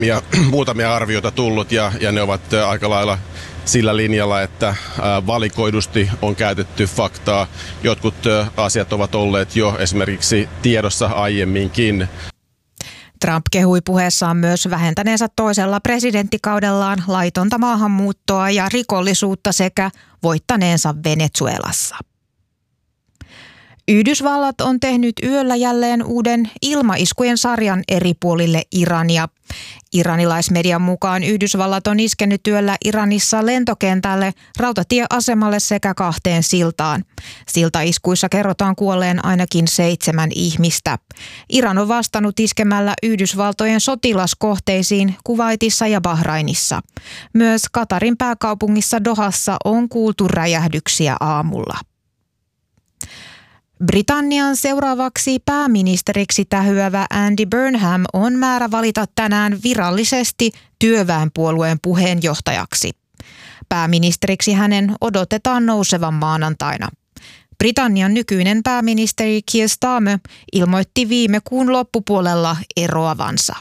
Muutamia arvioita tullut ja ne ovat aika lailla sillä linjalla, että valikoidusti on käytetty faktaa. Jotkut asiat ovat olleet jo esimerkiksi tiedossa aiemminkin. Trump kehui puheessaan myös vähentäneensä toisella presidenttikaudellaan laitonta maahanmuuttoa ja rikollisuutta sekä voittaneensa Venezuelassa. Yhdysvallat on tehnyt yöllä jälleen uuden ilmaiskujen sarjan eri puolille Irania. Iranilaismedian mukaan Yhdysvallat on iskenyt yöllä Iranissa lentokentälle, rautatieasemalle sekä 2 siltaan. Siltaiskuissa kerrotaan kuolleen ainakin 7 ihmistä. Iran on vastannut iskemällä Yhdysvaltojen sotilaskohteisiin Kuwaitissa ja Bahrainissa. Myös Katarin pääkaupungissa Dohassa on kuultu räjähdyksiä aamulla. Britannian seuraavaksi pääministeriksi tähyävä Andy Burnham on määrä valita tänään virallisesti työväenpuolueen puheenjohtajaksi. Pääministeriksi hänen odotetaan nousevan maanantaina. Britannian nykyinen pääministeri Keir Starmer ilmoitti viime kuun loppupuolella eroavansa.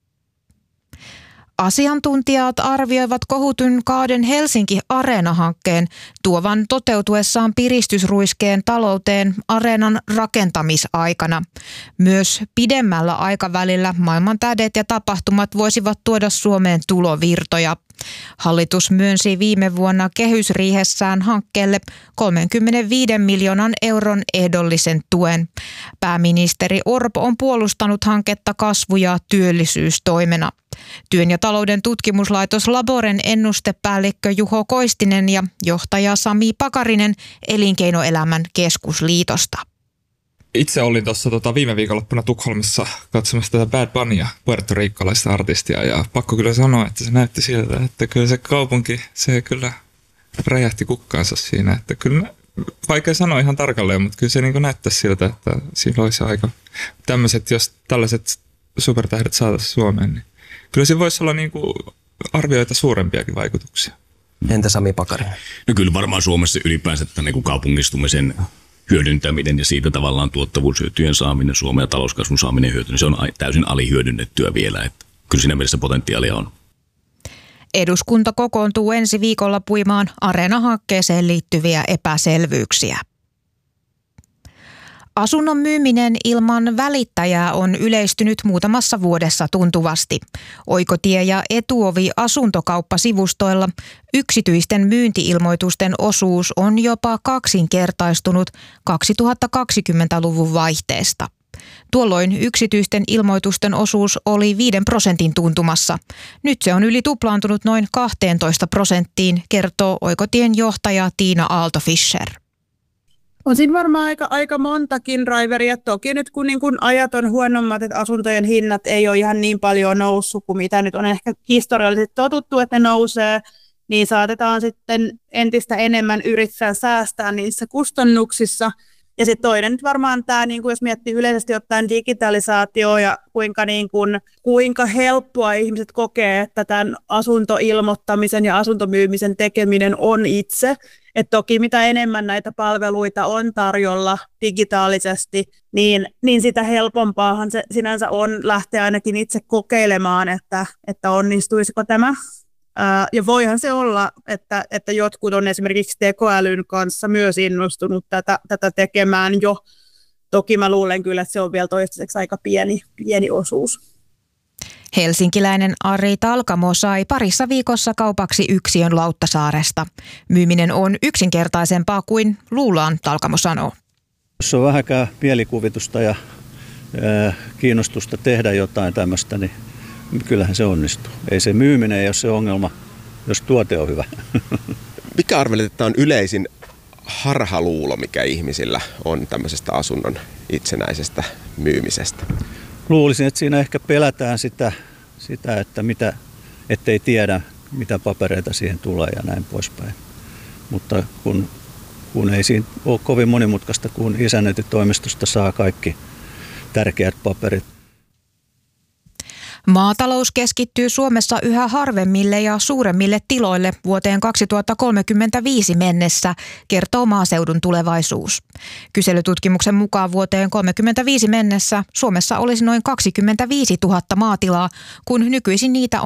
Asiantuntijat arvioivat kohutun Kauden Helsinki Areena-hankkeen tuovan toteutuessaan piristysruiskeen talouteen areenan rakentamisaikana. Myös pidemmällä aikavälillä maailman tähdet ja tapahtumat voisivat tuoda Suomeen tulovirtoja. Hallitus myönsi viime vuonna kehysriihessään hankkeelle 35 miljoonan euron ehdollisen tuen. Pääministeri Orpo on puolustanut hanketta kasvu- ja työllisyystoimena. Työn ja talouden tutkimuslaitos Laboren ennustepäällikkö Juho Koistinen ja johtaja Sami Pakarinen Elinkeinoelämän keskusliitosta. Itse olin tuossa viime viikonloppuna Tukholmassa katsomassa tätä Bad Bunya, puertoriikkalaista artistia, ja pakko kyllä sanoa, että se näytti siltä, että kyllä se kaupunki, se kyllä räjähti kukkaansa siinä, että kyllä, vaikea sanoa ihan tarkalleen, mutta kyllä se niin näyttäisi siltä, että siinä olisi aika tämmöiset, jos tällaiset supertähdet saataisiin Suomeen, niin kyllä se voisi olla niin kuin arvioita suurempiakin vaikutuksia. Entä Sami Pakarinen? No kyllä varmaan Suomessa ylipäänsä tämän niin kaupungistumisen hyödyntäminen ja siitä tavallaan tuottavuushyötyjen saaminen, Suomen ja talouskasvun saaminen hyöty, niin se on täysin alihyödynnettyä vielä. Että kyllä siinä mielessä potentiaalia on. Eduskunta kokoontuu ensi viikolla puimaan Areena-hankkeeseen liittyviä epäselvyyksiä. Asunnon myyminen ilman välittäjää on yleistynyt muutamassa vuodessa tuntuvasti. Oikotie- ja Etuovi asuntokauppasivustoilla yksityisten myynti-ilmoitusten osuus on jopa kaksinkertaistunut 2020-luvun vaihteesta. Tuolloin yksityisten ilmoitusten osuus oli 5% tuntumassa. Nyt se on yli tuplaantunut noin 12%, kertoo Oikotien johtaja Tiina Aalto-Fischer. On siinä varmaan aika montakin driveria. Toki nyt kun ajat on huonommat, että asuntojen hinnat ei ole ihan niin paljon noussut kuin mitä nyt on ehkä historiallisesti totuttu, että ne nousee, niin saatetaan sitten entistä enemmän yrittää säästää niissä kustannuksissa. Ja sitten toinen nyt varmaan tämä, jos miettii yleisesti ottaen digitalisaatio ja kuinka helppoa ihmiset kokee, että tämän asuntoilmoittamisen ja asuntomyymisen tekeminen on itse. Et toki mitä enemmän näitä palveluita on tarjolla digitaalisesti, niin sitä helpompaahan se sinänsä on lähteä ainakin itse kokeilemaan, että onnistuisiko tämä. Ja voihan se olla, että jotkut on esimerkiksi tekoälyn kanssa myös innostunut tätä tekemään jo. Toki mä luulen kyllä, että se on vielä toistaiseksi aika pieni osuus. Helsinkiläinen Ari Talkamo sai parissa viikossa kaupaksi yksiön Lauttasaaresta. Myyminen on yksinkertaisempaa kuin luullaan, Talkamo sanoo. Jos on vähänkään mielikuvitusta ja kiinnostusta tehdä jotain tämmöistä, niin kyllähän se onnistuu. Ei se myyminen ei ole se ongelma, jos tuote on hyvä. Mikä arvelet, että on yleisin harhaluulo, mikä ihmisillä on tämmöisestä asunnon itsenäisestä myymisestä? Luulisin, että siinä ehkä pelätään sitä että ettei tiedä, mitä papereita siihen tulee ja näin poispäin. Mutta kun ei siinä ole kovin monimutkaista, kun isännöintitoimistosta saa kaikki tärkeät paperit. Maatalous keskittyy Suomessa yhä harvemmille ja suuremmille tiloille vuoteen 2035 mennessä, kertoo Maaseudun Tulevaisuus. Kyselytutkimuksen mukaan vuoteen 2035 mennessä Suomessa olisi noin 25 000 maatilaa, kun nykyisin niitä